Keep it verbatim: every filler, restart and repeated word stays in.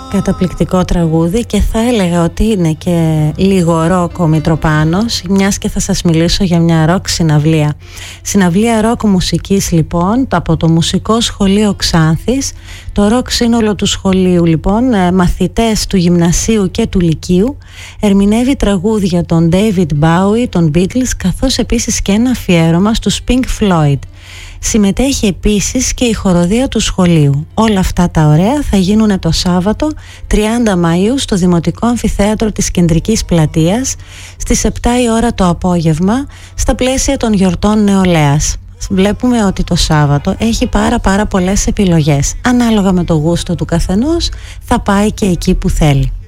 Καταπληκτικό τραγούδι και θα έλεγα ότι είναι και λίγο ροκ ο Μητροπάνος, μιας και θα σας μιλήσω για μια ροκ συναυλία. Συναυλία ροκ μουσικής λοιπόν από το Μουσικό Σχολείο Ξάνθης. Το ροκ σύνολο του σχολείου λοιπόν, μαθητές του γυμνασίου και του λυκείου, ερμηνεύει τραγούδια των David Bowie, των Beatles, καθώς επίσης και ένα αφιέρωμα στους Pink Floyd. Συμμετέχει επίσης και η χοροδία του σχολείου. Όλα αυτά τα ωραία θα γίνουν το Σάββατο τριάντα Μαΐου στο Δημοτικό Αμφιθέατρο της Κεντρικής Πλατείας στις επτά η ώρα το απόγευμα, στα πλαίσια των γιορτών νεολαίας. Βλέπουμε ότι το Σάββατο έχει πάρα πάρα πολλές επιλογές. Ανάλογα με το γούστο του καθενός θα πάει και εκεί που θέλει.